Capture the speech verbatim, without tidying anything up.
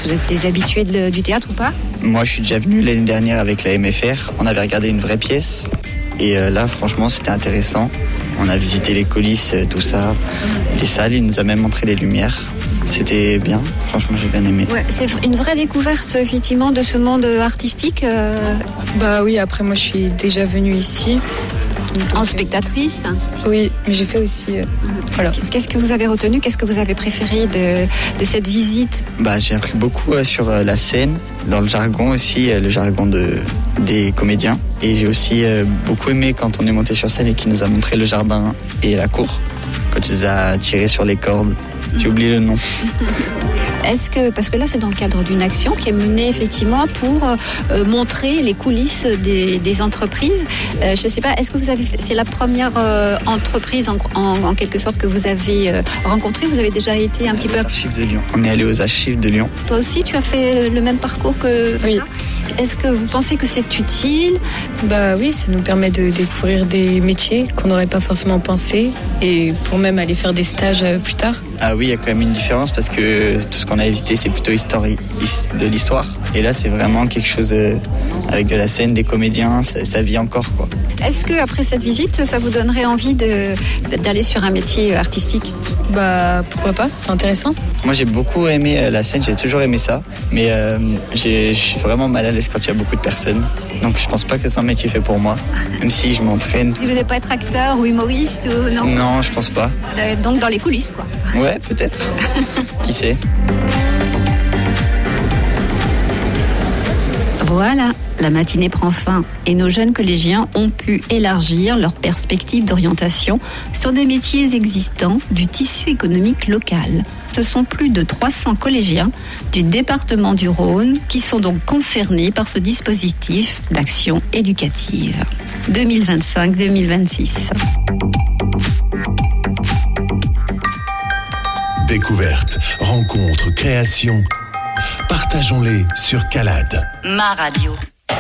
Vous êtes des habitués de, du théâtre ou pas ? Moi, je suis déjà venu l'année dernière avec la M F R. On avait regardé une vraie pièce. Et euh, là, franchement, c'était intéressant. On a visité les coulisses, tout ça, les salles. Il nous a même montré les lumières. C'était bien. Franchement, j'ai bien aimé. Ouais, c'est une vraie découverte, effectivement, de ce monde artistique. Euh... Bah oui, après, moi, je suis déjà venue ici. Donc, en spectatrice ? Oui, mais j'ai fait aussi... Euh, voilà. Qu'est-ce que vous avez retenu ? Qu'est-ce que vous avez préféré de, de cette visite ? Bah, j'ai appris beaucoup euh, sur euh, la scène, dans le jargon aussi, euh, le jargon de, des comédiens. Et j'ai aussi euh, beaucoup aimé quand on est monté sur scène et qu'il nous a montré le jardin et la cour. Quand il nous a tiré sur les cordes. J'ai oublié le nom. Est-ce que, parce que là c'est dans le cadre d'une action qui est menée effectivement pour euh, montrer les coulisses des, des entreprises. Euh, je ne sais pas, est-ce que vous avez, c'est la première euh, entreprise en, en, en quelque sorte que vous avez euh, rencontrée ? Vous avez déjà été un petit peu... Aux archives de Lyon. On est allé aux archives de Lyon. Toi aussi tu as fait le, le même parcours que... Oui. Est-ce que vous pensez que c'est utile ? Bah oui, ça nous permet de découvrir des métiers qu'on n'aurait pas forcément pensé et pour même aller faire des stages plus tard. Ah oui, il y a quand même une différence parce que tout ce qu'on a visité, c'est plutôt histori- de l'histoire. Et là, c'est vraiment quelque chose euh, avec de la scène, des comédiens, ça, ça vit encore, quoi. Est-ce qu'après cette visite, ça vous donnerait envie de, d'aller sur un métier artistique ? Bah pourquoi pas, c'est intéressant. Moi, j'ai beaucoup aimé euh, la scène, j'ai toujours aimé ça. Mais euh, j'ai, je suis vraiment mal à l'aise quand il y a beaucoup de personnes. Donc je pense pas que c'est un métier fait pour moi, même si je m'entraîne. Vous voulez pas être acteur ou humoriste ou non ? Non, je pense pas. Euh, donc dans les coulisses, quoi. Ouais, peut-être. Qui sait ? Voilà, la matinée prend fin et nos jeunes collégiens ont pu élargir leurs perspectives d'orientation sur des métiers existants du tissu économique local. Ce sont plus de trois cents collégiens du département du Rhône qui sont donc concernés par ce dispositif d'action éducative deux mille vingt-cinq deux mille vingt-six. Découverte, rencontre, création. Partageons-les sur Calade. Ma radio.